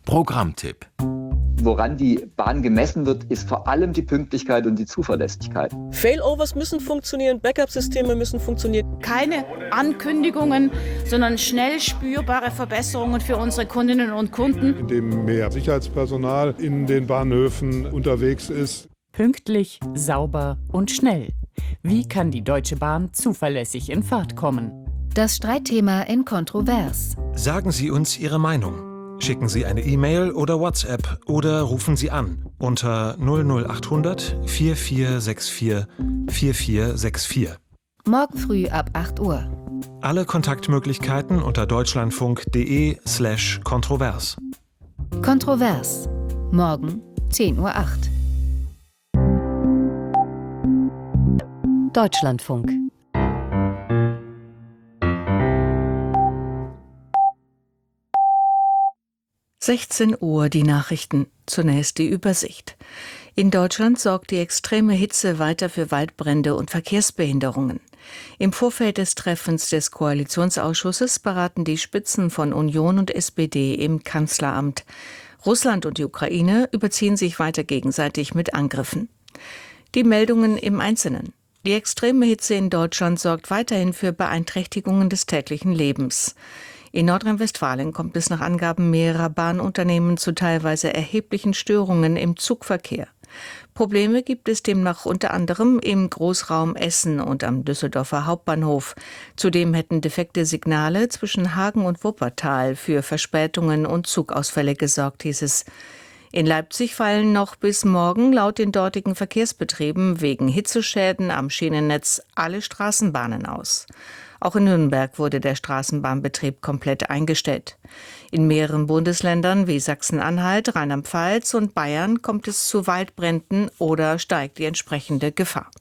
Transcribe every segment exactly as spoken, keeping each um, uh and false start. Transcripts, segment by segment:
Programmtipp. Woran die Bahn gemessen wird, ist vor allem die Pünktlichkeit und die Zuverlässigkeit. Failovers müssen funktionieren, Backup-Systeme müssen funktionieren. Keine Ankündigungen, sondern schnell spürbare Verbesserungen für unsere Kundinnen und Kunden. Indem mehr Sicherheitspersonal in den Bahnhöfen unterwegs ist. Pünktlich, sauber und schnell. Wie kann die Deutsche Bahn zuverlässig in Fahrt kommen? Das Streitthema in Kontrovers. Sagen Sie uns Ihre Meinung. Schicken Sie eine E-Mail oder WhatsApp oder rufen Sie an unter null null achthundert vier vier sechs vier vier vier sechs vier. Morgen früh ab acht Uhr. Alle Kontaktmöglichkeiten unter deutschlandfunk.de slash kontrovers. Kontrovers. Morgen zehn Uhr acht. Deutschlandfunk. sechzehn Uhr die Nachrichten. Zunächst die Übersicht. In Deutschland sorgt die extreme Hitze weiter für Waldbrände und Verkehrsbehinderungen. Im Vorfeld des Treffens des Koalitionsausschusses beraten die Spitzen von Union und S P D im Kanzleramt. Russland und die Ukraine überziehen sich weiter gegenseitig mit Angriffen. Die Meldungen im Einzelnen. Die extreme Hitze in Deutschland sorgt weiterhin für Beeinträchtigungen des täglichen Lebens. In Nordrhein-Westfalen kommt es nach Angaben mehrerer Bahnunternehmen zu teilweise erheblichen Störungen im Zugverkehr. Probleme gibt es demnach unter anderem im Großraum Essen und am Düsseldorfer Hauptbahnhof. Zudem hätten defekte Signale zwischen Hagen und Wuppertal für Verspätungen und Zugausfälle gesorgt, hieß es. In Leipzig fallen noch bis morgen laut den dortigen Verkehrsbetrieben wegen Hitzeschäden am Schienennetz alle Straßenbahnen aus. Auch in Nürnberg wurde der Straßenbahnbetrieb komplett eingestellt. In mehreren Bundesländern wie Sachsen-Anhalt, Rheinland-Pfalz und Bayern kommt es zu Waldbränden oder steigt die entsprechende Gefahr.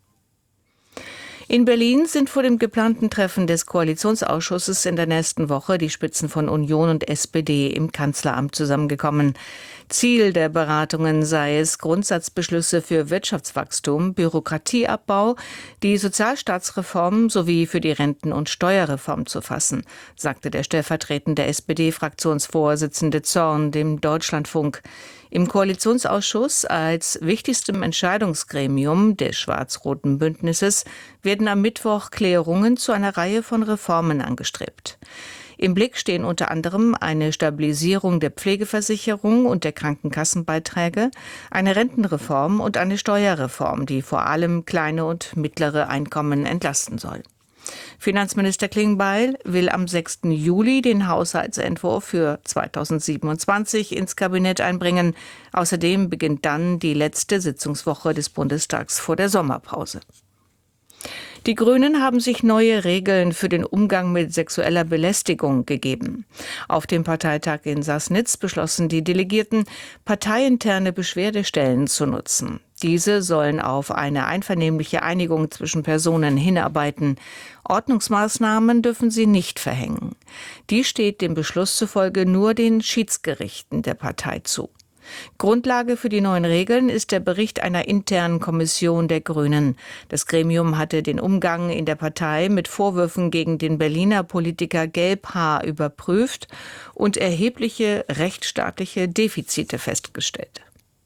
In Berlin sind vor dem geplanten Treffen des Koalitionsausschusses in der nächsten Woche die Spitzen von Union und S P D im Kanzleramt zusammengekommen. Ziel der Beratungen sei es, Grundsatzbeschlüsse für Wirtschaftswachstum, Bürokratieabbau, die Sozialstaatsreform sowie für die Renten- und Steuerreform zu fassen, sagte der stellvertretende S P D-Fraktionsvorsitzende Zorn dem Deutschlandfunk. Im Koalitionsausschuss als wichtigstem Entscheidungsgremium des schwarz-roten Bündnisses werden am Mittwoch Klärungen zu einer Reihe von Reformen angestrebt. Im Blick stehen unter anderem eine Stabilisierung der Pflegeversicherung und der Krankenkassenbeiträge, eine Rentenreform und eine Steuerreform, die vor allem kleine und mittlere Einkommen entlasten soll. Finanzminister Klingbeil will am sechsten Juli den Haushaltsentwurf für zweitausendsiebenundzwanzig ins Kabinett einbringen. Außerdem beginnt dann die letzte Sitzungswoche des Bundestags vor der Sommerpause. Die Grünen haben sich neue Regeln für den Umgang mit sexueller Belästigung gegeben. Auf dem Parteitag in Sassnitz beschlossen die Delegierten, parteiinterne Beschwerdestellen zu nutzen. Diese sollen auf eine einvernehmliche Einigung zwischen Personen hinarbeiten. Ordnungsmaßnahmen dürfen sie nicht verhängen. Die steht dem Beschluss zufolge nur den Schiedsgerichten der Partei zu. Grundlage für die neuen Regeln ist der Bericht einer internen Kommission der Grünen. Das Gremium hatte den Umgang in der Partei mit Vorwürfen gegen den Berliner Politiker Gelbhaar überprüft und erhebliche rechtsstaatliche Defizite festgestellt.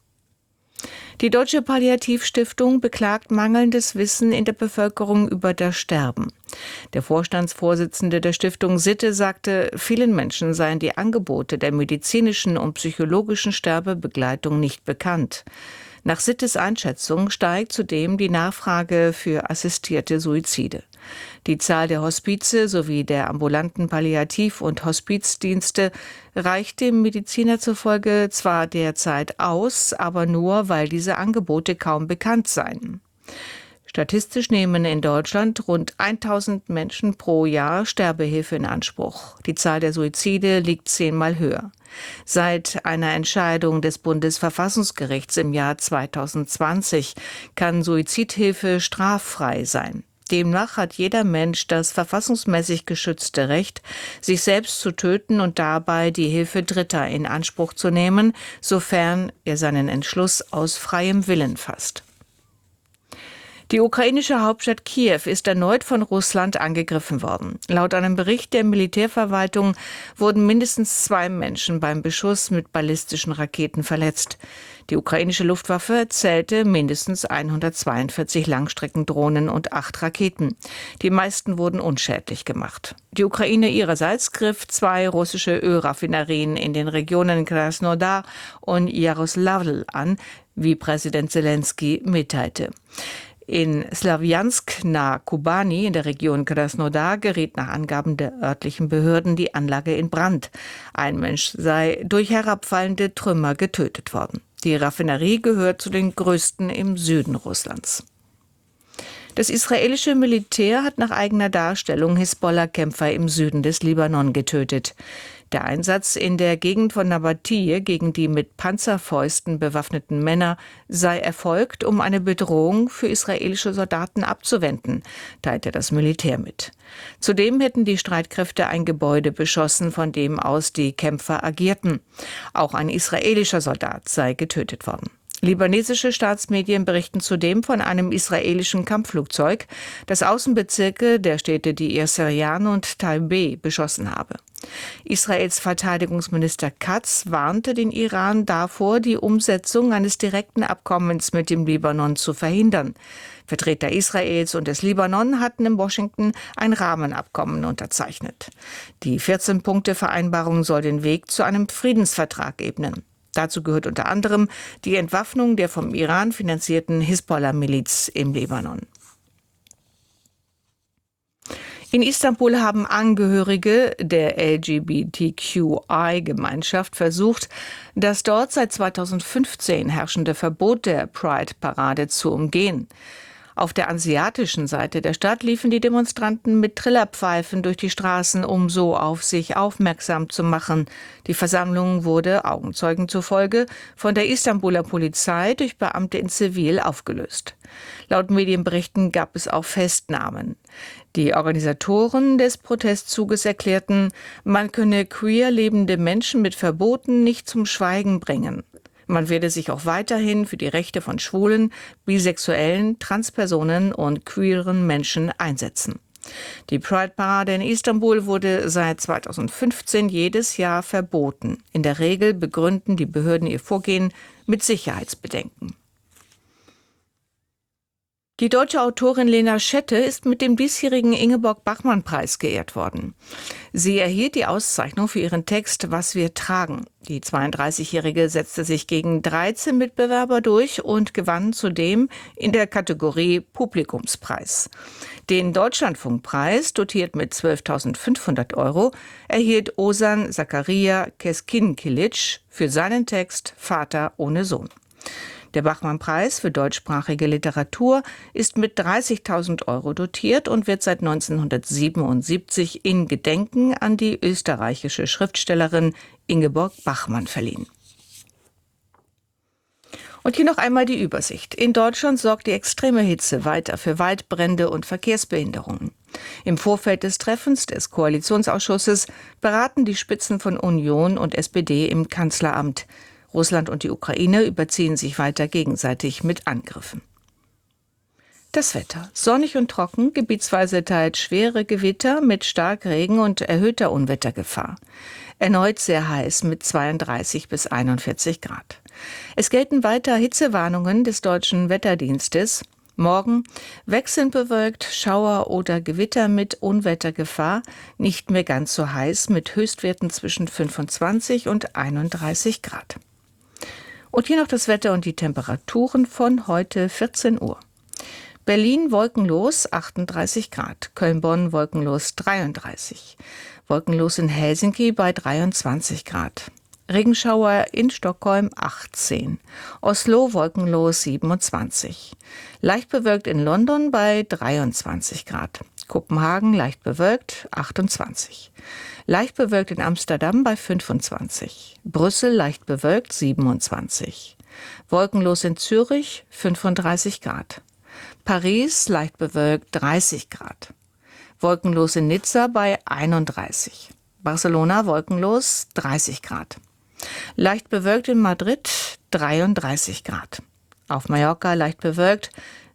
Die Deutsche Palliativstiftung beklagt mangelndes Wissen in der Bevölkerung über das Sterben. Der Vorstandsvorsitzende der Stiftung Sitte sagte, vielen Menschen seien die Angebote der medizinischen und psychologischen Sterbebegleitung nicht bekannt. Nach Sittes Einschätzung steigt zudem die Nachfrage für assistierte Suizide. Die Zahl der Hospize sowie der ambulanten Palliativ- und Hospizdienste reicht dem Mediziner zufolge zwar derzeit aus, aber nur, weil diese Angebote kaum bekannt seien. Statistisch nehmen in Deutschland rund tausend Menschen pro Jahr Sterbehilfe in Anspruch. Die Zahl der Suizide liegt zehnmal höher. Seit einer Entscheidung des Bundesverfassungsgerichts im Jahr zweitausendzwanzig kann Suizidhilfe straffrei sein. Demnach hat jeder Mensch das verfassungsmäßig geschützte Recht, sich selbst zu töten und dabei die Hilfe Dritter in Anspruch zu nehmen, sofern er seinen Entschluss aus freiem Willen fasst. Die ukrainische Hauptstadt Kiew ist erneut von Russland angegriffen worden. Laut einem Bericht der Militärverwaltung wurden mindestens zwei Menschen beim Beschuss mit ballistischen Raketen verletzt. Die ukrainische Luftwaffe zählte mindestens hundertzweiundvierzig Langstreckendrohnen und acht Raketen. Die meisten wurden unschädlich gemacht. Die Ukraine ihrerseits griff zwei russische Ölraffinerien in den Regionen Krasnodar und Jaroslavl an, wie Präsident Zelensky mitteilte. In Slawjansk nahe Kubani in der Region Krasnodar geriet nach Angaben der örtlichen Behörden die Anlage in Brand. Ein Mensch sei durch herabfallende Trümmer getötet worden. Die Raffinerie gehört zu den größten im Süden Russlands. Das israelische Militär hat nach eigener Darstellung Hisbollah-Kämpfer im Süden des Libanon getötet. Der Einsatz in der Gegend von Nabatiyeh gegen die mit Panzerfäusten bewaffneten Männer sei erfolgt, um eine Bedrohung für israelische Soldaten abzuwenden, teilte das Militär mit. Zudem hätten die Streitkräfte ein Gebäude beschossen, von dem aus die Kämpfer agierten. Auch ein israelischer Soldat sei getötet worden. Libanesische Staatsmedien berichten zudem von einem israelischen Kampfflugzeug, das Außenbezirke der Städte Deir Syrian und Taibeh beschossen habe. Israels Verteidigungsminister Katz warnte den Iran davor, die Umsetzung eines direkten Abkommens mit dem Libanon zu verhindern. Vertreter Israels und des Libanon hatten in Washington ein Rahmenabkommen unterzeichnet. Die vierzehn-Punkte-Vereinbarung soll den Weg zu einem Friedensvertrag ebnen. Dazu gehört unter anderem die Entwaffnung der vom Iran finanzierten Hisbollah-Miliz im Libanon. In Istanbul haben Angehörige der L G B T Q I-Gemeinschaft versucht, das dort seit zweitausendfünfzehn herrschende Verbot der Pride-Parade zu umgehen. Auf der asiatischen Seite der Stadt liefen die Demonstranten mit Trillerpfeifen durch die Straßen, um so auf sich aufmerksam zu machen. Die Versammlung wurde, Augenzeugen zufolge, von der Istanbuler Polizei durch Beamte in Zivil aufgelöst. Laut Medienberichten gab es auch Festnahmen. Die Organisatoren des Protestzuges erklärten, man könne queer lebende Menschen mit Verboten nicht zum Schweigen bringen. Man werde sich auch weiterhin für die Rechte von Schwulen, Bisexuellen, Transpersonen und queeren Menschen einsetzen. Die Pride-Parade in Istanbul wurde seit zweitausendfünfzehn jedes Jahr verboten. In der Regel begründen die Behörden ihr Vorgehen mit Sicherheitsbedenken. Die deutsche Autorin Lena Schette ist mit dem diesjährigen Ingeborg-Bachmann-Preis geehrt worden. Sie erhielt die Auszeichnung für ihren Text »Was wir tragen«. Die zweiunddreißigjährige setzte sich gegen dreizehn Mitbewerber durch und gewann zudem in der Kategorie Publikumspreis. Den Deutschlandfunkpreis, dotiert mit zwölftausendfünfhundert Euro, erhielt Ozan Zakaria Keskinkilic für seinen Text »Vater ohne Sohn«. Der Bachmann-Preis für deutschsprachige Literatur ist mit dreißigtausend Euro dotiert und wird seit neunzehnhundertsiebenundsiebzig in Gedenken an die österreichische Schriftstellerin Ingeborg Bachmann verliehen. Und hier noch einmal die Übersicht. In Deutschland sorgt die extreme Hitze weiter für Waldbrände und Verkehrsbehinderungen. Im Vorfeld des Treffens des Koalitionsausschusses beraten die Spitzen von Union und S P D im Kanzleramt. Russland und die Ukraine überziehen sich weiter gegenseitig mit Angriffen. Das Wetter. Sonnig und trocken, gebietsweise teils schwere Gewitter mit Starkregen und erhöhter Unwettergefahr. Erneut sehr heiß mit zweiunddreißig bis einundvierzig Grad. Es gelten weiter Hitzewarnungen des Deutschen Wetterdienstes. Morgen wechselnd bewölkt, Schauer oder Gewitter mit Unwettergefahr, nicht mehr ganz so heiß mit Höchstwerten zwischen fünfundzwanzig und einunddreißig Grad. Und hier noch das Wetter und die Temperaturen von heute vierzehn Uhr. Berlin wolkenlos achtunddreißig Grad, Köln-Bonn wolkenlos dreiunddreißig, wolkenlos in Helsinki bei dreiundzwanzig Grad, Regenschauer in Stockholm achtzehn, Oslo wolkenlos siebenundzwanzig, leicht bewölkt in London bei dreiundzwanzig Grad, Kopenhagen leicht bewölkt achtundzwanzig, leicht bewölkt in Amsterdam bei fünfundzwanzig, Brüssel leicht bewölkt siebenundzwanzig, wolkenlos in Zürich fünfunddreißig Grad, Paris leicht bewölkt dreißig Grad, wolkenlos in Nizza bei einunddreißig, Barcelona wolkenlos dreißig Grad, leicht bewölkt in Madrid dreiunddreißig Grad, auf Mallorca leicht bewölkt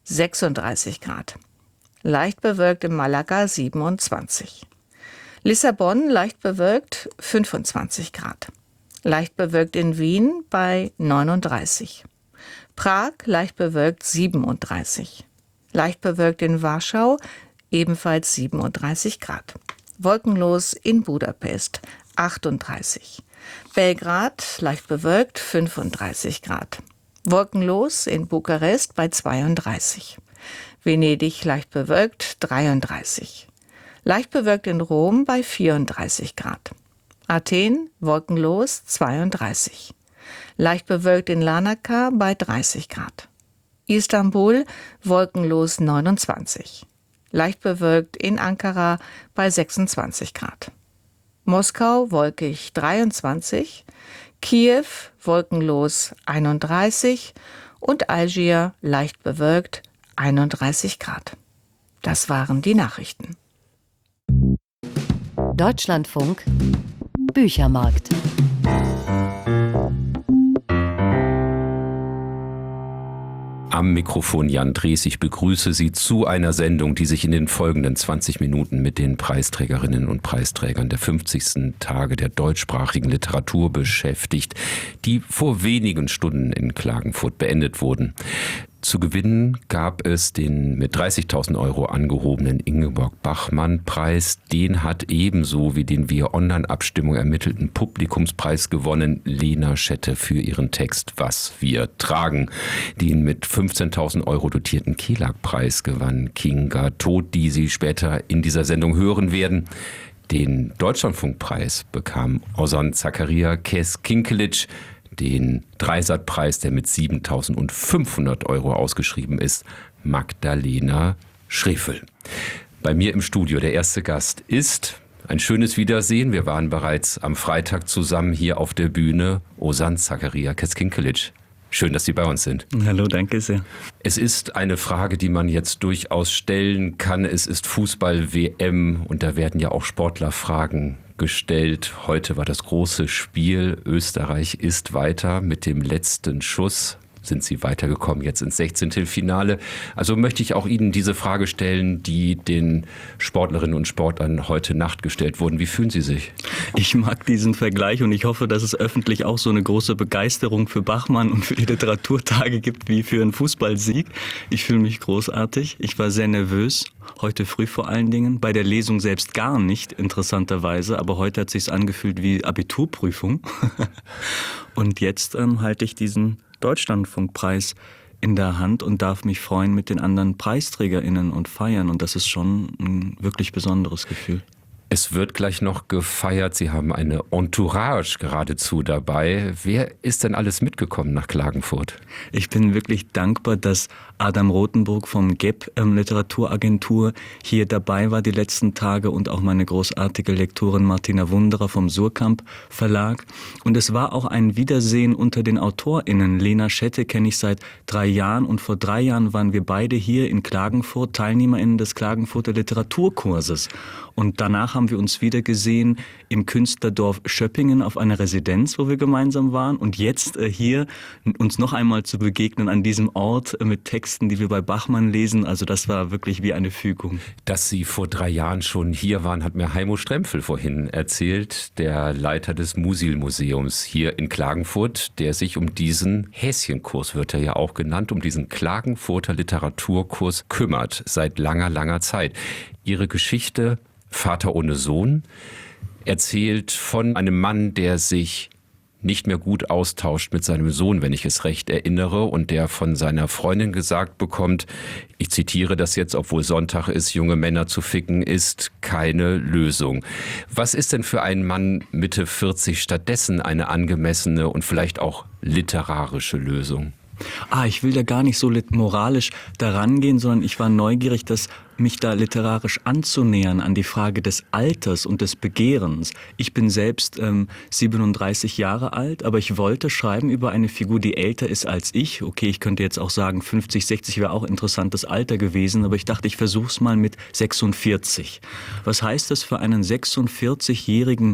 sechsunddreißig Grad. Leicht bewölkt in Malaga siebenundzwanzig. Lissabon leicht bewölkt fünfundzwanzig Grad. Leicht bewölkt in Wien bei neununddreißig. Prag leicht bewölkt siebenunddreißig. Leicht bewölkt in Warschau ebenfalls siebenunddreißig Grad. Wolkenlos in Budapest achtunddreißig. Belgrad leicht bewölkt fünfunddreißig Grad. Wolkenlos in Bukarest bei zweiunddreißig. Venedig leicht bewölkt dreiunddreißig. Leicht bewölkt in Rom bei vierunddreißig Grad. Athen wolkenlos zweiunddreißig. Leicht bewölkt in Larnaca bei dreißig Grad. Istanbul wolkenlos neunundzwanzig. Leicht bewölkt in Ankara bei sechsundzwanzig Grad. Moskau wolkig dreiundzwanzig. Kiew wolkenlos einunddreißig und Algier leicht bewölkt einunddreißig Grad. Das waren die Nachrichten. Deutschlandfunk Büchermarkt. Am Mikrofon Jan Drees. Ich begrüße Sie zu einer Sendung, die sich in den folgenden zwanzig Minuten mit den Preisträgerinnen und Preisträgern der fünfzigsten Tage der deutschsprachigen Literatur beschäftigt, die vor wenigen Stunden in Klagenfurt beendet wurden. Zu gewinnen gab es den mit dreißigtausend Euro angehobenen Ingeborg-Bachmann-Preis. Den hat ebenso wie den via Online-Abstimmung ermittelten Publikumspreis gewonnen Lena Schette für ihren Text Was wir tragen. Den mit fünfzehntausend Euro dotierten Kelag-Preis gewann Kinga Todt, die Sie später in dieser Sendung hören werden. Den Deutschlandfunkpreis bekam Ozan Zakaria Kes-Kinkelic. Den Dreisat-Preis, der mit siebentausendfünfhundert Euro ausgeschrieben ist, Magdalena Schrefel. Bei mir im Studio der erste Gast ist ein schönes Wiedersehen. Wir waren bereits am Freitag zusammen hier auf der Bühne. Ozan Zakaria Kes-Kinkelic. Schön, dass Sie bei uns sind. Hallo, danke sehr. Es ist eine Frage, die man jetzt durchaus stellen kann. Es ist Fußball-W M und da werden ja auch Sportlerfragen gestellt. Heute war das große Spiel. Österreich ist weiter mit dem letzten Schuss. Sind Sie weitergekommen jetzt ins Sechzehntelfinale? Also möchte ich auch Ihnen diese Frage stellen, die den Sportlerinnen und Sportlern heute Nacht gestellt wurden. Wie fühlen Sie sich? Ich mag diesen Vergleich und ich hoffe, dass es öffentlich auch so eine große Begeisterung für Bachmann und für die Literaturtage gibt wie für einen Fußballsieg. Ich fühle mich großartig. Ich war sehr nervös. Heute früh vor allen Dingen. Bei der Lesung selbst gar nicht, interessanterweise. Aber heute hat es sich angefühlt wie Abiturprüfung. Und jetzt ähm, halte ich diesen Deutschlandfunkpreis in der Hand und darf mich freuen mit den anderen PreisträgerInnen und feiern. Und das ist schon ein wirklich besonderes Gefühl. Es wird gleich noch gefeiert. Sie haben eine Entourage geradezu dabei. Wer ist denn alles mitgekommen nach Klagenfurt? Ich bin wirklich dankbar, dass Adam Rothenburg vom G E P ähm, Literaturagentur hier dabei war die letzten Tage und auch meine großartige Lektorin Martina Wunderer vom Surkamp Verlag. Und es war auch ein Wiedersehen unter den AutorInnen. Lena Schette kenne ich seit drei Jahren und vor drei Jahren waren wir beide hier in Klagenfurt TeilnehmerInnen des Klagenfurter Literaturkurses. Und danach haben wir uns wieder gesehen im Künstlerdorf Schöppingen auf einer Residenz, wo wir gemeinsam waren. Und jetzt äh, hier uns noch einmal zu begegnen an diesem Ort äh, mit Texten, die wir bei Bachmann lesen. Also das war wirklich wie eine Fügung. Dass Sie vor drei Jahren schon hier waren, hat mir Heimo Strempfel vorhin erzählt, der Leiter des Musil-Museums hier in Klagenfurt, der sich um diesen Häschenkurs, wird er ja auch genannt, um diesen Klagenfurter Literaturkurs kümmert, seit langer, langer Zeit. Ihre Geschichte Vater ohne Sohn erzählt von einem Mann, der sich nicht mehr gut austauscht mit seinem Sohn, wenn ich es recht erinnere, und der von seiner Freundin gesagt bekommt, ich zitiere das jetzt, obwohl Sonntag ist, junge Männer zu ficken ist keine Lösung. Was ist denn für einen Mann Mitte vierzig stattdessen eine angemessene und vielleicht auch literarische Lösung? Ah, ich will da gar nicht so moralisch daran gehen, sondern ich war neugierig, dass mich da literarisch anzunähern an die Frage des Alters und des Begehrens. Ich bin selbst ähm, siebenunddreißig Jahre alt, aber ich wollte schreiben über eine Figur, die älter ist als ich. Okay, ich könnte jetzt auch sagen, fünfzig, sechzig wäre auch interessantes Alter gewesen, aber ich dachte, ich versuch's mal mit sechsundvierzig. Was heißt das für einen sechsundvierzigjährigen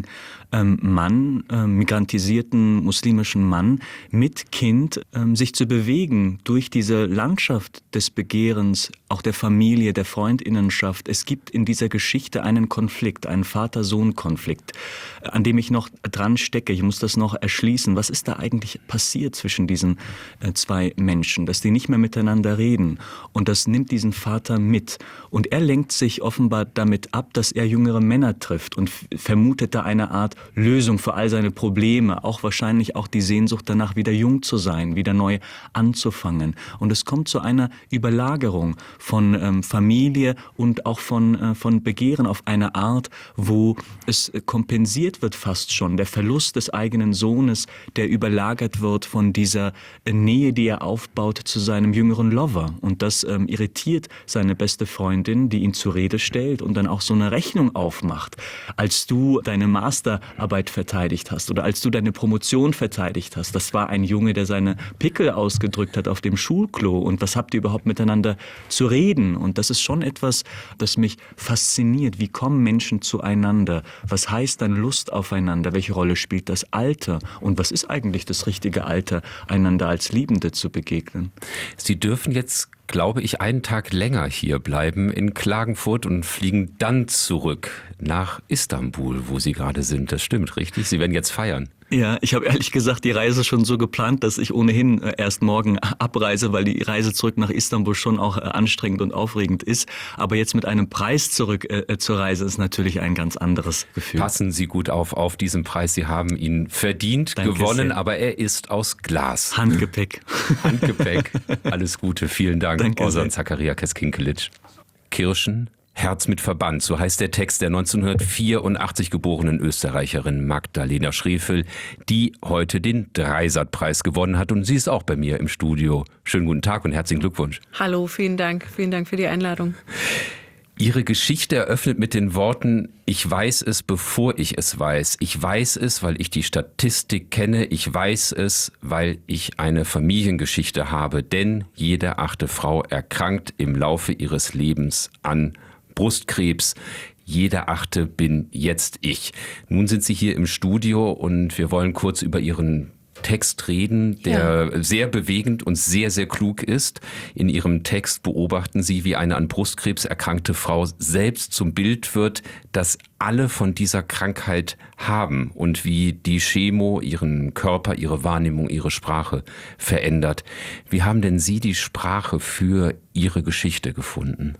ähm, Mann, äh, migrantisierten muslimischen Mann mit Kind, ähm, sich zu bewegen durch diese Landschaft des Begehrens, auch der Familie, der Freundinnenschaft. Es gibt in dieser Geschichte einen Konflikt, einen Vater-Sohn-Konflikt, an dem ich noch dran stecke. Ich muss das noch erschließen. Was ist da eigentlich passiert zwischen diesen äh, zwei Menschen, dass die nicht mehr miteinander reden? Und das nimmt diesen Vater mit. Und er lenkt sich offenbar damit ab, dass er jüngere Männer trifft und f- vermutet da eine Art Lösung für all seine Probleme. Auch wahrscheinlich auch die Sehnsucht danach, wieder jung zu sein, wieder neu anzufangen. Und es kommt zu einer Überlagerung von ähm, Familie und auch von, äh, von Begehren auf eine Art, wo es kompensiert wird fast schon. Der Verlust des eigenen Sohnes, der überlagert wird von dieser äh, Nähe, die er aufbaut zu seinem jüngeren Lover. Und das ähm, irritiert seine beste Freundin, die ihn zur Rede stellt und dann auch so eine Rechnung aufmacht. Als du deine Masterarbeit verteidigt hast oder als du deine Promotion verteidigt hast, das war ein Junge, der seine Pickel ausgedrückt hat auf dem Schulklo. Und was habt ihr überhaupt miteinander zu reden? Und das ist schon etwas, das mich fasziniert. Wie kommen Menschen zueinander? Was heißt dann Lust aufeinander? Welche Rolle spielt das Alter? Und was ist eigentlich das richtige Alter, einander als Liebende zu begegnen? Sie dürfen jetzt, glaube ich, einen Tag länger hier bleiben in Klagenfurt und fliegen dann zurück nach Istanbul, wo Sie gerade sind. Das stimmt, richtig? Sie werden jetzt feiern. Ja, ich habe ehrlich gesagt die Reise schon so geplant, dass ich ohnehin erst morgen abreise, weil die Reise zurück nach Istanbul schon auch anstrengend und aufregend ist. Aber jetzt mit einem Preis zurück äh, zur Reise ist natürlich ein ganz anderes Gefühl. Passen Sie gut auf auf diesen Preis. Sie haben ihn verdient, Danke gewonnen, sehr. aber er ist aus Glas. Handgepäck. Handgepäck. Alles Gute. Vielen Dank, Danke Ozan Zachariakis Kinkelic. Kirschen, Herz mit Verband, so heißt der Text der neunzehnhundertvierundachtzig geborenen Österreicherin Magdalena Schrefel, die heute den Dreisat-Preis gewonnen hat. Und sie ist auch bei mir im Studio. Schönen guten Tag und herzlichen Glückwunsch. Hallo, vielen Dank. Vielen Dank für die Einladung. Ihre Geschichte eröffnet mit den Worten: Ich weiß es, bevor ich es weiß. Ich weiß es, weil ich die Statistik kenne. Ich weiß es, weil ich eine Familiengeschichte habe. Denn jede achte Frau erkrankt im Laufe ihres Lebens an Brustkrebs. Jede achte bin jetzt ich. Nun sind Sie hier im Studio und wir wollen kurz über Ihren Text reden, der ja. sehr bewegend und sehr, sehr klug ist. In Ihrem Text beobachten Sie, wie eine an Brustkrebs erkrankte Frau selbst zum Bild wird, das alle von dieser Krankheit haben und wie die Chemo ihren Körper, ihre Wahrnehmung, ihre Sprache verändert. Wie haben denn Sie die Sprache für Ihre Geschichte gefunden?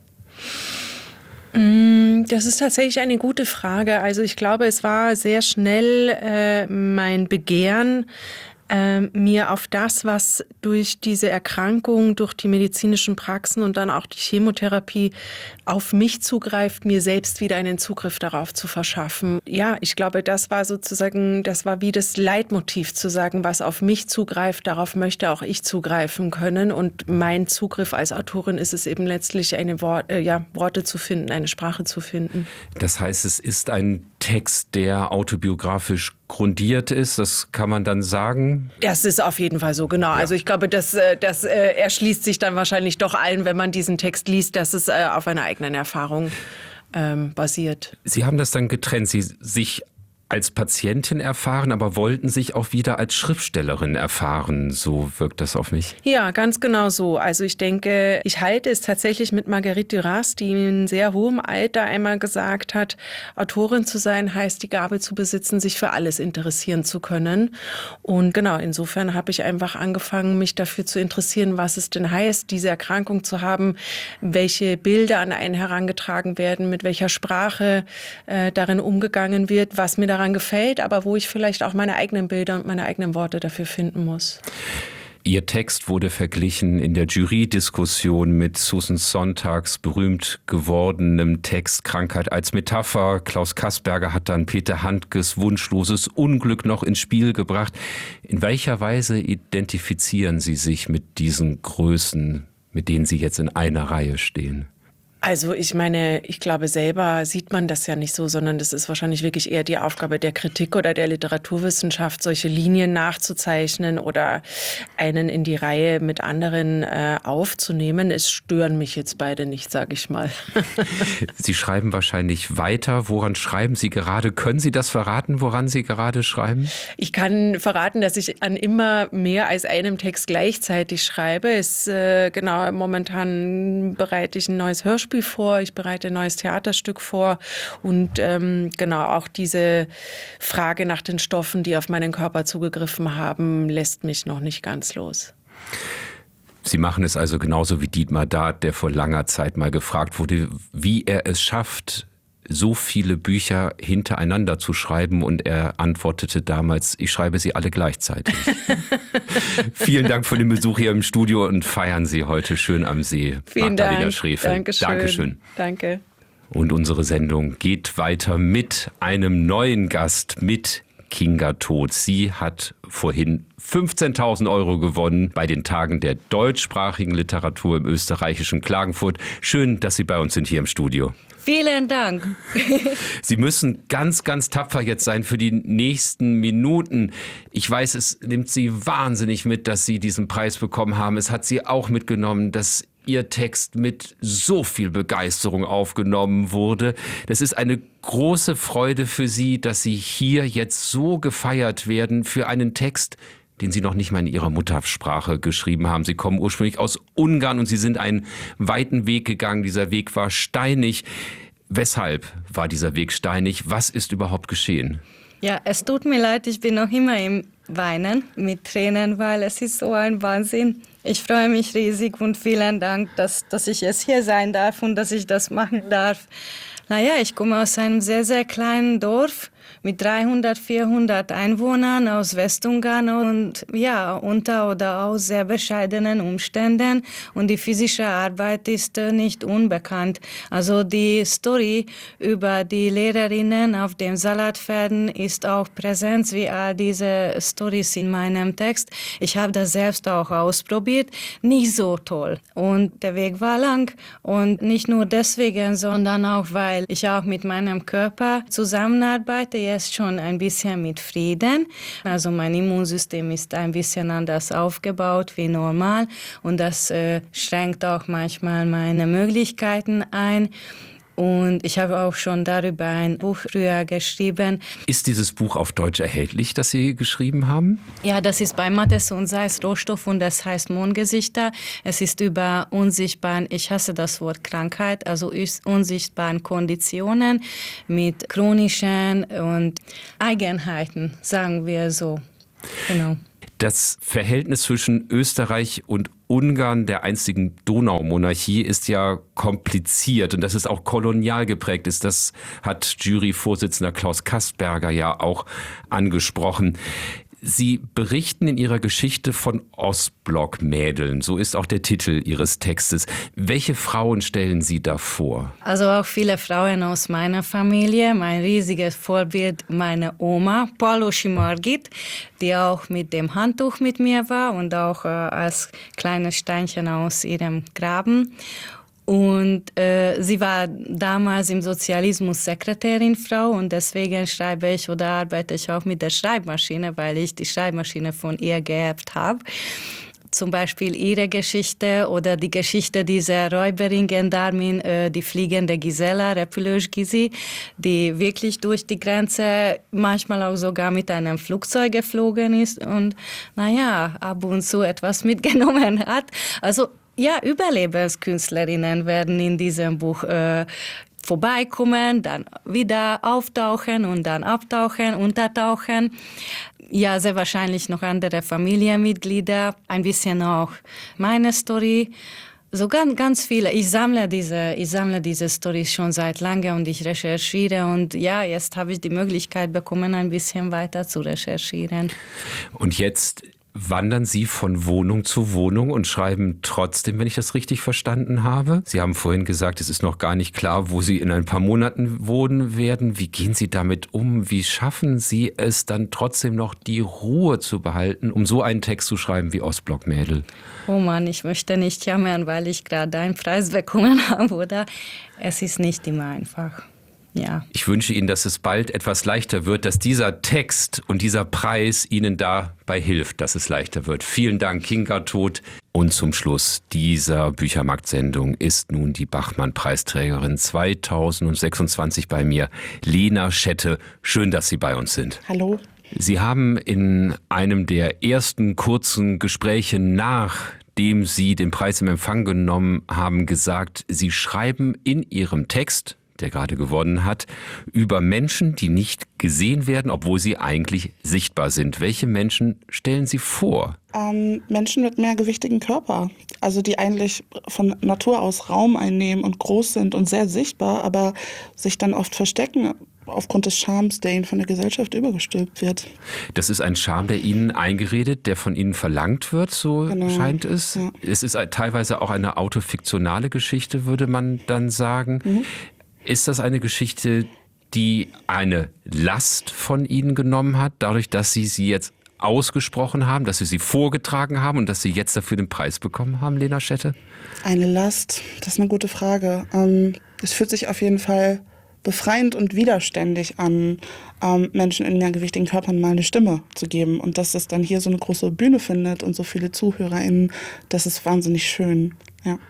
Das ist tatsächlich eine gute Frage. Also ich glaube, es war sehr schnell äh, mein Begehren, äh, mir auf das, was durch diese Erkrankung, durch die medizinischen Praxen und dann auch die Chemotherapie auf mich zugreift, mir selbst wieder einen Zugriff darauf zu verschaffen. Ja, ich glaube, das war sozusagen, das war wie das Leitmotiv zu sagen, was auf mich zugreift, darauf möchte auch ich zugreifen können. Und mein Zugriff als Autorin ist es eben letztlich, eine Wort, äh, ja, Worte zu finden, eine Sprache zu finden. Das heißt, es ist ein Text, der autobiografisch grundiert ist, das kann man dann sagen? Das ist auf jeden Fall so, genau. Ja. Also ich glaube, das, das äh, erschließt sich dann wahrscheinlich doch allen, wenn man diesen Text liest, dass es äh, auf einer eigenen Erfahrung ähm, basiert. Sie haben das dann getrennt, Sie sich als Patientin erfahren, aber wollten sich auch wieder als Schriftstellerin erfahren. So wirkt das auf mich. Ja, ganz genau so. Also ich denke, ich halte es tatsächlich mit Marguerite Duras, die in sehr hohem Alter einmal gesagt hat, Autorin zu sein heißt die Gabe zu besitzen, sich für alles interessieren zu können. Und genau, insofern habe ich einfach angefangen, mich dafür zu interessieren, was es denn heißt, diese Erkrankung zu haben, welche Bilder an einen herangetragen werden, mit welcher Sprache äh, darin umgegangen wird, was mir da daran gefällt, aber wo ich vielleicht auch meine eigenen Bilder und meine eigenen Worte dafür finden muss. Ihr Text wurde verglichen in der Jury-Diskussion mit Susan Sontags berühmt gewordenem Text Krankheit als Metapher. Klaus Kasperger hat dann Peter Handkes wunschloses Unglück noch ins Spiel gebracht. In welcher Weise identifizieren Sie sich mit diesen Größen, mit denen Sie jetzt in einer Reihe stehen? Also ich meine, ich glaube, selber sieht man das ja nicht so, sondern das ist wahrscheinlich wirklich eher die Aufgabe der Kritik oder der Literaturwissenschaft, solche Linien nachzuzeichnen oder einen in die Reihe mit anderen äh, aufzunehmen. Es stören mich jetzt beide nicht, sage ich mal. Sie schreiben wahrscheinlich weiter. Woran schreiben Sie gerade? Können Sie das verraten, woran Sie gerade schreiben? Ich kann verraten, dass ich an immer mehr als einem Text gleichzeitig schreibe. Es, äh, genau, momentan bereite ich ein neues Hörspiel vor, ich bereite ein neues Theaterstück vor und ähm, genau auch diese Frage nach den Stoffen, die auf meinen Körper zugegriffen haben, lässt mich noch nicht ganz los. Sie machen es also genauso wie Dietmar Dart, der vor langer Zeit mal gefragt wurde, wie er es schafft, so viele Bücher hintereinander zu schreiben, und er antwortete damals, ich schreibe sie alle gleichzeitig. Vielen Dank für den Besuch hier im Studio und feiern Sie heute schön am See. Vielen Magdalena Dank. Schrefel. Dankeschön. Dankeschön. Danke. Und unsere Sendung geht weiter mit einem neuen Gast, mit Kinga Todt. Sie hat vorhin fünfzehntausend Euro gewonnen bei den Tagen der deutschsprachigen Literatur im österreichischen Klagenfurt. Schön, dass Sie bei uns sind hier im Studio. Vielen Dank. Sie müssen ganz, ganz tapfer jetzt sein für die nächsten Minuten. Ich weiß, es nimmt Sie wahnsinnig mit, dass Sie diesen Preis bekommen haben. Es hat Sie auch mitgenommen, dass Ihr Text mit so viel Begeisterung aufgenommen wurde. Das ist eine große Freude für Sie, dass Sie hier jetzt so gefeiert werden für einen Text, den Sie noch nicht mal in Ihrer Muttersprache geschrieben haben. Sie kommen ursprünglich aus Ungarn und Sie sind einen weiten Weg gegangen. Dieser Weg war steinig. Weshalb war dieser Weg steinig? Was ist überhaupt geschehen? Ja, es tut mir leid, ich bin noch immer im Weinen mit Tränen, weil es ist so ein Wahnsinn. Ich freue mich riesig und vielen Dank, dass, dass ich jetzt hier sein darf und dass ich das machen darf. Naja, ich komme aus einem sehr, sehr kleinen Dorf mit dreihundert, vierhundert Einwohnern aus Westungarn und ja, unter oder aus sehr bescheidenen Umständen, und die physische Arbeit ist äh, nicht unbekannt. Also die Story über die Lehrerinnen auf den Salatfeldern ist auch präsent, wie all diese Stories in meinem Text. Ich habe das selbst auch ausprobiert, nicht so toll. Und der Weg war lang, und nicht nur deswegen, sondern auch, weil ich auch mit meinem Körper zusammenarbeite, jetzt schon ein bisschen mit Frieden. Also mein Immunsystem ist ein bisschen anders aufgebaut wie normal, und das äh, schränkt auch manchmal meine Möglichkeiten ein. Und ich habe auch schon darüber ein Buch früher geschrieben. Ist dieses Buch auf Deutsch erhältlich, das Sie geschrieben haben? Ja, das ist bei Matthes und Seis Rohstoff und das heißt Mondgesichter. Es ist über unsichtbaren, ich hasse das Wort Krankheit, also unsichtbaren Konditionen mit chronischen und Eigenheiten, sagen wir so. Genau. Das Verhältnis zwischen Österreich und Ungarn, der einstigen Donaumonarchie, ist ja kompliziert, und das ist auch kolonial geprägt ist. Das hat Juryvorsitzender Klaus Kastberger ja auch angesprochen. Sie berichten in Ihrer Geschichte von Ostblock-Mädeln. So ist auch der Titel Ihres Textes. Welche Frauen stellen Sie da vor? Also auch viele Frauen aus meiner Familie. Mein riesiges Vorbild, meine Oma, Palosi Margit, die auch mit dem Handtuch mit mir war und auch äh, als kleines Steinchen aus ihrem Graben. Und äh, sie war damals im Sozialismus Sekretärin, Frau, und deswegen schreibe ich oder arbeite ich auch mit der Schreibmaschine, weil ich die Schreibmaschine von ihr geerbt habe. Zum Beispiel ihre Geschichte oder die Geschichte dieser Räuberin Gendarmin, äh, die fliegende Gisela Repülős-Gizi, die wirklich durch die Grenze manchmal auch sogar mit einem Flugzeug geflogen ist und naja, ab und zu etwas mitgenommen hat. Also ja, Überlebenskünstlerinnen werden in diesem Buch äh, vorbeikommen, dann wieder auftauchen und dann abtauchen, untertauchen. Ja, sehr wahrscheinlich noch andere Familienmitglieder, ein bisschen auch meine Story. So ganz, ganz viele. Ich sammle diese, ich sammle diese Storys schon seit lange und ich recherchiere, und ja, jetzt habe ich die Möglichkeit bekommen, ein bisschen weiter zu recherchieren. Und jetzt wandern Sie von Wohnung zu Wohnung und schreiben trotzdem, wenn ich das richtig verstanden habe? Sie haben vorhin gesagt, es ist noch gar nicht klar, wo Sie in ein paar Monaten wohnen werden. Wie gehen Sie damit um? Wie schaffen Sie es dann trotzdem noch, die Ruhe zu behalten, um so einen Text zu schreiben wie Ostblock-Mädel? Oh Mann, ich möchte nicht jammern, weil ich gerade einen Preis bekommen habe, oder? Es ist nicht immer einfach. Ja. Ich wünsche Ihnen, dass es bald etwas leichter wird, dass dieser Text und dieser Preis Ihnen dabei hilft, dass es leichter wird. Vielen Dank, Kinga Todt. Und zum Schluss dieser Büchermarkt-Sendung ist nun die Bachmann-Preisträgerin zweitausendsechsundzwanzig bei mir, Lena Schette. Schön, dass Sie bei uns sind. Hallo. Sie haben in einem der ersten kurzen Gespräche nachdem Sie den Preis im Empfang genommen haben, gesagt, Sie schreiben in Ihrem Text, der gerade gewonnen hat, über Menschen, die nicht gesehen werden, obwohl sie eigentlich sichtbar sind. Welche Menschen stellen Sie vor? Ähm, Menschen mit mehrgewichtigen Körper, also die eigentlich von Natur aus Raum einnehmen und groß sind und sehr sichtbar, aber sich dann oft verstecken aufgrund des Charmes, der ihnen von der Gesellschaft übergestülpt wird. Das ist ein Charme, der Ihnen eingeredet, der von Ihnen verlangt wird, so genau. Scheint es. Ja. Es ist teilweise auch eine autofiktionale Geschichte, würde man dann sagen. Mhm. Ist das eine Geschichte, die eine Last von Ihnen genommen hat, dadurch, dass Sie sie jetzt ausgesprochen haben, dass Sie sie vorgetragen haben und dass Sie jetzt dafür den Preis bekommen haben, Lena Schette? Eine Last, das ist eine gute Frage. Ähm, es fühlt sich auf jeden Fall befreiend und widerständig an, ähm, Menschen in mehrgewichtigen Körpern mal eine Stimme zu geben. Und dass es dann hier so eine große Bühne findet und so viele ZuhörerInnen, das ist wahnsinnig schön. Ja.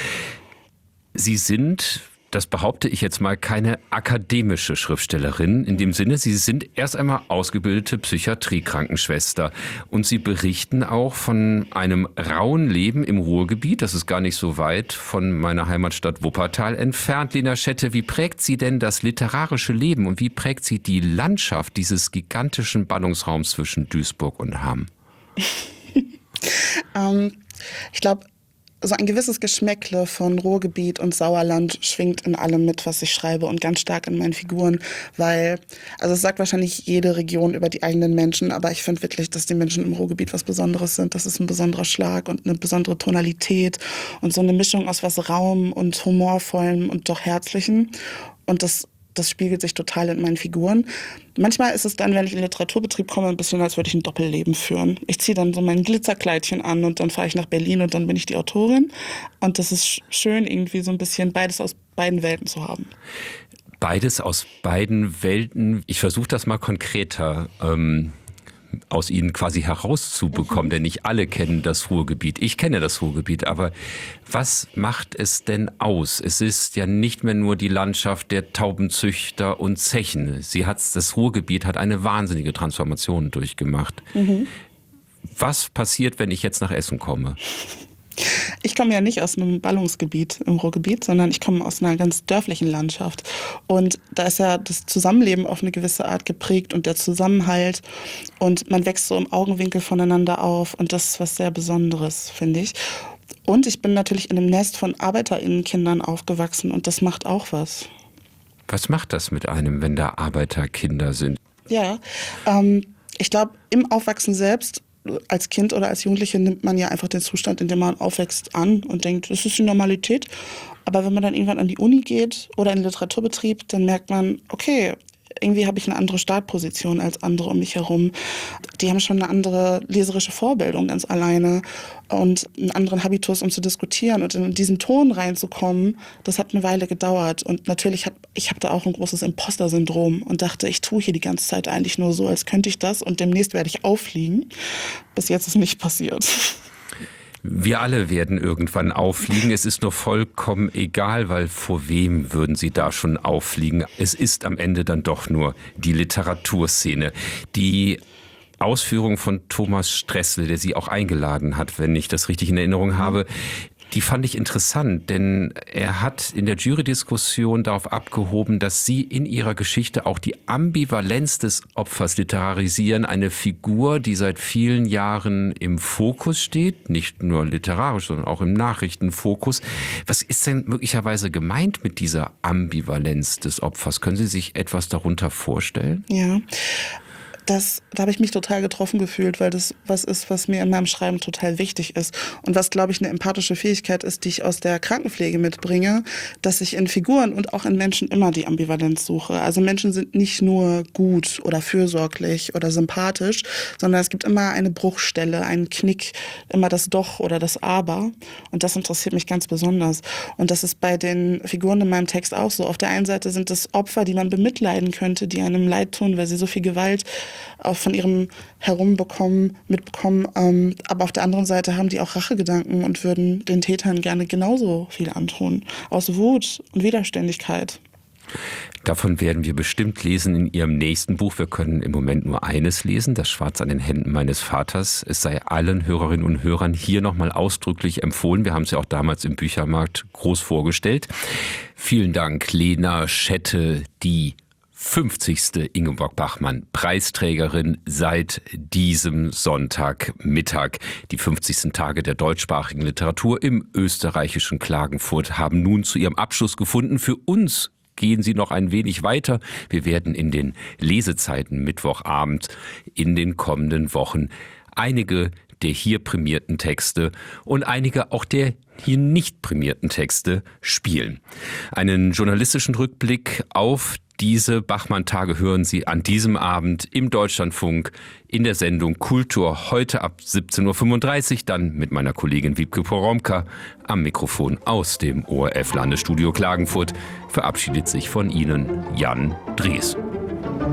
Sie sind, das behaupte ich jetzt mal, keine akademische Schriftstellerin. In dem Sinne, Sie sind erst einmal ausgebildete Psychiatrie-Krankenschwester. Und Sie berichten auch von einem rauen Leben im Ruhrgebiet. Das ist gar nicht so weit von meiner Heimatstadt Wuppertal entfernt. Lena Schette, wie prägt Sie denn das literarische Leben und wie prägt Sie die Landschaft dieses gigantischen Ballungsraums zwischen Duisburg und Hamm? ähm, ich glaube, so ein gewisses Geschmäckle von Ruhrgebiet und Sauerland schwingt in allem mit, was ich schreibe und ganz stark in meinen Figuren, weil, also es sagt wahrscheinlich jede Region über die eigenen Menschen, aber ich finde wirklich, dass die Menschen im Ruhrgebiet was Besonderes sind. Das ist ein besonderer Schlag und eine besondere Tonalität und so eine Mischung aus was Raum und Humorvollem und doch Herzlichen und das Das spiegelt sich total in meinen Figuren. Manchmal ist es dann, wenn ich in den Literaturbetrieb komme, ein bisschen, als würde ich ein Doppelleben führen. Ich ziehe dann so mein Glitzerkleidchen an und dann fahre ich nach Berlin und dann bin ich die Autorin. Und das ist schön, irgendwie so ein bisschen beides aus beiden Welten zu haben. Beides aus beiden Welten. Ich versuche das mal konkreter ähm aus Ihnen quasi herauszubekommen, mhm. denn nicht alle kennen das Ruhrgebiet. Ich kenne das Ruhrgebiet, aber was macht es denn aus? Es ist ja nicht mehr nur die Landschaft der Taubenzüchter und Zechen. Sie hat's, das Ruhrgebiet hat eine wahnsinnige Transformation durchgemacht. Mhm. Was passiert, wenn ich jetzt nach Essen komme? Ich komme ja nicht aus einem Ballungsgebiet im Ruhrgebiet, sondern ich komme aus einer ganz dörflichen Landschaft. Und da ist ja das Zusammenleben auf eine gewisse Art geprägt und der Zusammenhalt. Und man wächst so im Augenwinkel voneinander auf. Und das ist was sehr Besonderes, finde ich. Und ich bin natürlich in einem Nest von ArbeiterInnenkindern aufgewachsen und das macht auch was. Was macht das mit einem, wenn da Arbeiterkinder sind? Ja, ähm, ich glaube, im Aufwachsen selbst als Kind oder als Jugendliche nimmt man ja einfach den Zustand, in dem man aufwächst, an und denkt, das ist die Normalität. Aber wenn man dann irgendwann an die Uni geht oder in den Literaturbetrieb, dann merkt man, okay, irgendwie habe ich eine andere Startposition als andere um mich herum. Die haben schon eine andere leserische Vorbildung ganz alleine und einen anderen Habitus, um zu diskutieren. Und in diesen Ton reinzukommen, das hat eine Weile gedauert. Und natürlich, habe ich habe da auch ein großes Imposter-Syndrom und dachte, ich tue hier die ganze Zeit eigentlich nur so, als könnte ich das und demnächst werde ich auffliegen. Bis jetzt ist nicht passiert. Wir alle werden irgendwann auffliegen. Es ist nur vollkommen egal, weil vor wem würden Sie da schon auffliegen? Es ist am Ende dann doch nur die Literaturszene. Die Ausführung von Thomas Stressle, der Sie auch eingeladen hat, wenn ich das richtig in Erinnerung habe, die fand ich interessant, denn er hat in der Jury-Diskussion darauf abgehoben, dass Sie in Ihrer Geschichte auch die Ambivalenz des Opfers literarisieren. Eine Figur, die seit vielen Jahren im Fokus steht, nicht nur literarisch, sondern auch im Nachrichtenfokus. Was ist denn möglicherweise gemeint mit dieser Ambivalenz des Opfers? Können Sie sich etwas darunter vorstellen? Ja. das, da habe ich mich total getroffen gefühlt, weil das was ist, was mir in meinem Schreiben total wichtig ist. Und was, glaube ich, eine empathische Fähigkeit ist, die ich aus der Krankenpflege mitbringe, dass ich in Figuren und auch in Menschen immer die Ambivalenz suche. Also Menschen sind nicht nur gut oder fürsorglich oder sympathisch, sondern es gibt immer eine Bruchstelle, einen Knick, immer das Doch oder das Aber. Und das interessiert mich ganz besonders. Und das ist bei den Figuren in meinem Text auch so. Auf der einen Seite sind es Opfer, die man bemitleiden könnte, die einem leid tun, weil sie so viel Gewalt auch von ihrem Herumbekommen, mitbekommen. Ähm, aber auf der anderen Seite haben die auch Rachegedanken und würden den Tätern gerne genauso viel antun. Aus Wut und Widerständigkeit. Davon werden wir bestimmt lesen in Ihrem nächsten Buch. Wir können im Moment nur eines lesen, das Schwarz an den Händen meines Vaters. Es sei allen Hörerinnen und Hörern hier nochmal ausdrücklich empfohlen. Wir haben es ja auch damals im Büchermarkt groß vorgestellt. Vielen Dank, Lena Schette, die fünfzigste Ingeborg Bachmann Preisträgerin seit diesem Sonntagmittag. Die fünfzigsten Tage der deutschsprachigen Literatur im österreichischen Klagenfurt haben nun zu ihrem Abschluss gefunden. Für uns gehen sie noch ein wenig weiter. Wir werden in den Lesezeiten Mittwochabend in den kommenden Wochen einige der hier prämierten Texte und einige auch der hier nicht prämierten Texte spielen. Einen journalistischen Rückblick auf diese Bachmann-Tage hören Sie an diesem Abend im Deutschlandfunk in der Sendung Kultur heute ab siebzehn Uhr fünfunddreißig, dann mit meiner Kollegin Wiebke Poromka am Mikrofon aus dem O R F-Landesstudio Klagenfurt. Verabschiedet sich von Ihnen Jan Drees.